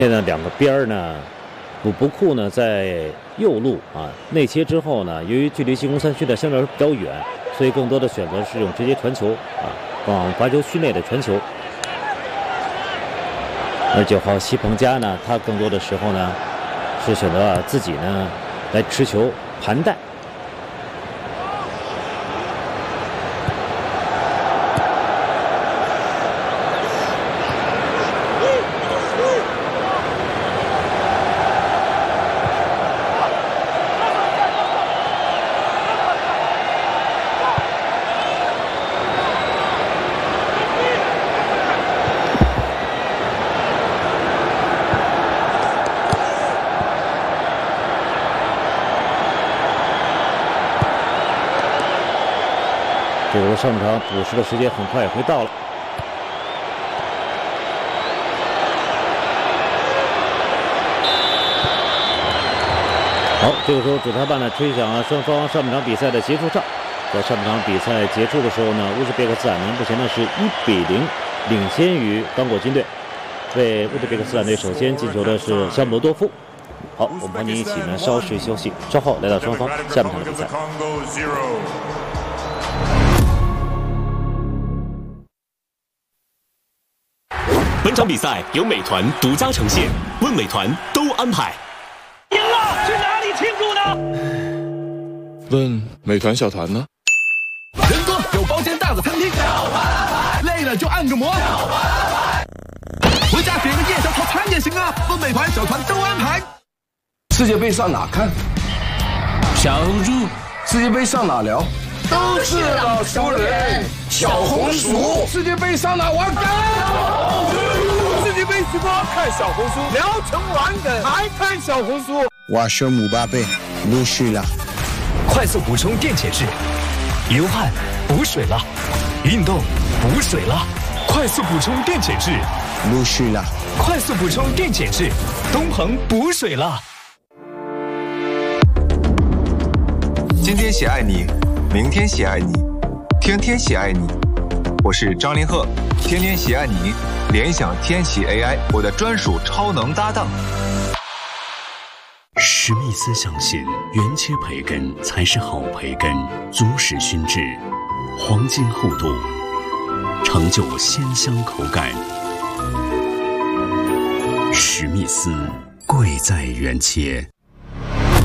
现在两个边儿呢，鲁布库呢在右路啊，内切之后呢，由于距离进攻3区的相对来说比较远，所以更多的选择是用直接传球啊，往罚球区内的传球。而9号西彭加呢，他更多的时候呢是选择自己呢来持球盘带。这个上半场补时的时间很快也会到了。好，这个时候主裁判呢吹响了双方上半场比赛的结束哨。在上半场比赛结束的时候呢，乌兹别克斯坦呢目前呢是1-0领先于刚果军队。为乌兹别克斯坦队首先进球的是肖姆罗多夫。好，我们和您一起呢稍事休息，稍后来到双方下半场的比赛。 本场比赛由美团独家呈现，问美团都安排。 赢了，去哪里庆祝呢？ 问美团小团呢？ 人多有包间大的餐厅，累了就按个摩，回家点个夜宵套餐也行啊。问美团小团都安排。 世界杯上哪看？ 小红书。 世界杯上哪聊？都是老熟人。小红书。世界杯上哪玩梗？世界杯直播看小红书，聊成玩梗还看小红书。 我是姆巴佩，陆续了。 快速补充电解质，流汗补水了，运动补水了，快速补充电解质， 陆续了。 快速补充电解质，东鹏补水了。 今天写爱你，明天写爱你，天天写爱你。我是张凌赫，天天写爱你，联想天启 AI， 我的专属超能搭档。 史密斯相信原切培根才是好培根，足实熏制，黄金厚度，成就鲜香口感。史密斯贵在原切。